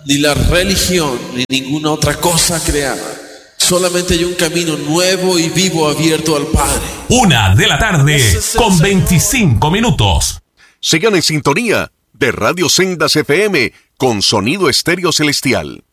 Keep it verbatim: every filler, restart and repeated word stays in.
ni la religión, ni ninguna otra cosa creada. Solamente hay un camino nuevo y vivo abierto al Padre. Una de la tarde con veinticinco minutos. Sigan en sintonía de Radio Sendas F M con sonido estéreo celestial.